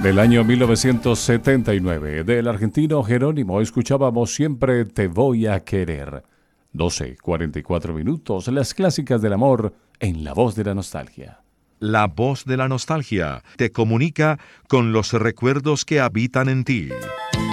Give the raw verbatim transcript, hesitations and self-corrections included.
Del año mil novecientos setenta y nueve, del argentino Jerónimo, escuchábamos Siempre te voy a querer. doce cuarenta y cuatro minutos, las clásicas del amor en La Voz de la Nostalgia. La Voz de la Nostalgia te comunica con los recuerdos que habitan en ti.